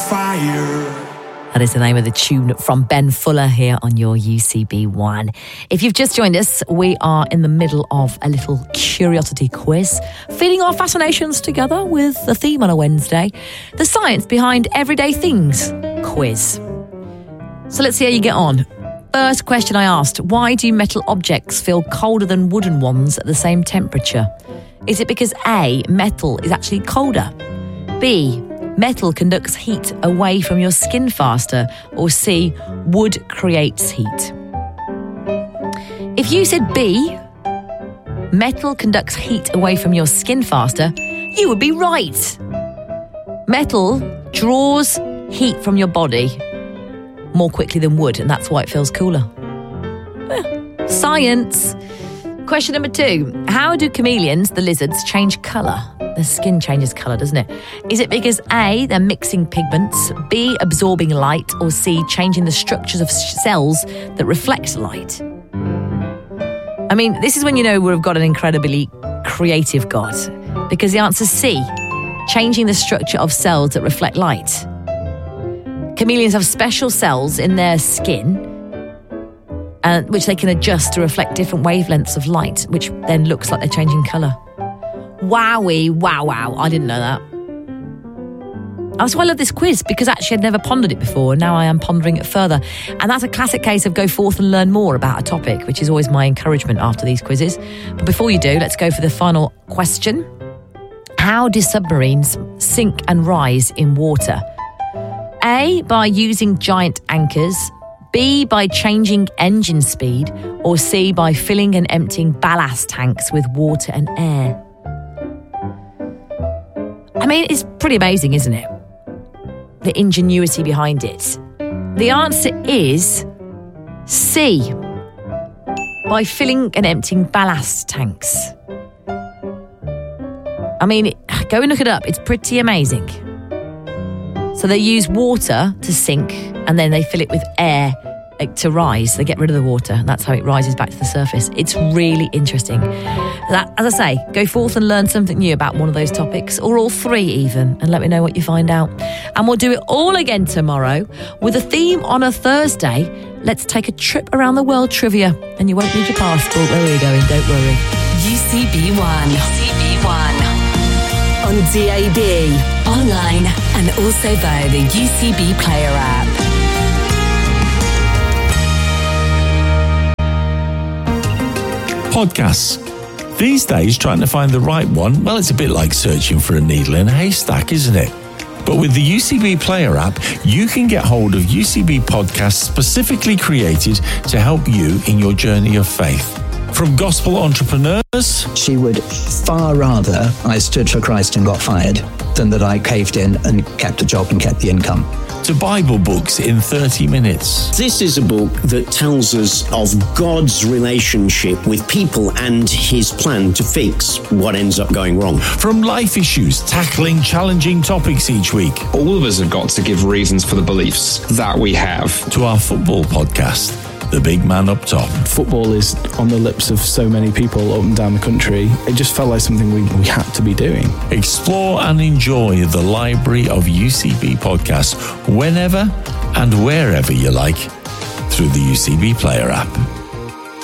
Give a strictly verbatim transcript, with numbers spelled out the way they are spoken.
fire. That is the name of the tune from Ben Fuller here on your U C B One. If you've just joined us, we are in the middle of a little curiosity quiz, feeding our fascinations together with the theme on a Wednesday, the science behind everyday things quiz. So let's see how you get on. First question I asked, why do metal objects feel colder than wooden ones at the same temperature? Is it because A, metal is actually colder? B, metal conducts heat away from your skin faster, or C, wood creates heat? If you said B, metal conducts heat away from your skin faster, you would be right. Metal draws heat from your body more quickly than wood, and that's why it feels cooler. Eh, science. Question number two. How do chameleons, the lizards, change colour? Their skin changes colour, doesn't it? Is it because A, they're mixing pigments, B, absorbing light, or C, changing the structures of cells that reflect light? I mean, this is when you know we've got an incredibly creative God, because the answer's C, changing the structure of cells that reflect light. Chameleons have special cells in their skin uh, which they can adjust to reflect different wavelengths of light, which then looks like they're changing colour. Wowie, wow, wow, I didn't know that. That's why I love this quiz, because actually I'd never pondered it before, and now I am pondering it further. And that's a classic case of go forth and learn more about a topic, which is always my encouragement after these quizzes. But before you do, let's go for the final question. How do submarines sink and rise in water? A, by using giant anchors, B, by changing engine speed, or C, by filling and emptying ballast tanks with water and air? I mean, it's pretty amazing, isn't it? The ingenuity behind it. The answer is C, by filling and emptying ballast tanks. I mean, go and look it up. It's pretty amazing. So they use water to sink, and then they fill it with air to rise. They get rid of the water, and that's how it rises back to the surface. It's really interesting. That, as I say, go forth and learn something new about one of those topics, or all three even, and let me know what you find out. And we'll do it all again tomorrow with a theme on a Thursday. Let's take a trip around the world trivia, and you won't need your passport. Where are you going? Don't worry. U C B One. U C B One. On D A B, online, and also via the U C B Player app. Podcasts. These days, trying to find the right one, well, it's a bit like searching for a needle in a haystack, isn't it? But with the U C B Player app, you can get hold of U C B podcasts specifically created to help you in your journey of faith. From gospel entrepreneurs... She would far rather I stood for Christ and got fired than that I caved in and kept a job and kept the income. To Bible books in thirty minutes. This is a book that tells us of God's relationship with people and his plan to fix what ends up going wrong. From life issues, tackling challenging topics each week. All of us have got to give reasons for the beliefs that we have. To our football podcast, The Big Man Up Top. Football is on the lips of so many people up and down the country. It just felt like something we, we had to be doing. Explore and enjoy the library of U C B podcasts whenever and wherever you like through the U C B Player app.